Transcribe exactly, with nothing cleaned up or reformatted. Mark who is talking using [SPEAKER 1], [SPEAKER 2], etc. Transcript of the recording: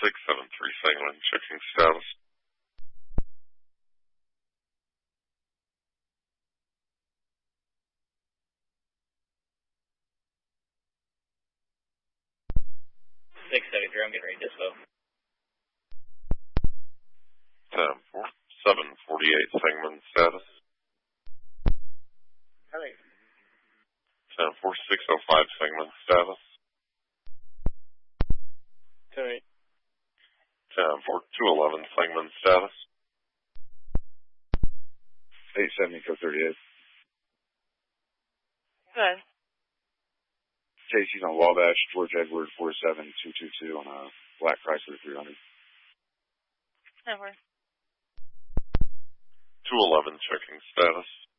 [SPEAKER 1] six seven three Sangamon, checking status.
[SPEAKER 2] six seven three, I'm getting ready to dispo.
[SPEAKER 1] ten four seven forty-eight Sangamon, status.
[SPEAKER 2] Coming.
[SPEAKER 1] ten four six oh five Sangamon, status.
[SPEAKER 2] Coming.
[SPEAKER 1] ten four two eleven Sangamon, status.
[SPEAKER 3] eight seventy, code thirty-eight.
[SPEAKER 4] Good.
[SPEAKER 3] Casey's on Wabash, George Edward, four seven two two two on a black Chrysler three hundred.
[SPEAKER 4] Over.
[SPEAKER 1] two eleven, checking status.